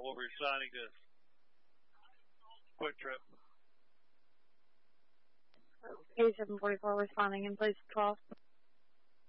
we'll be signing this Quick Trip. A744 responding in place 12.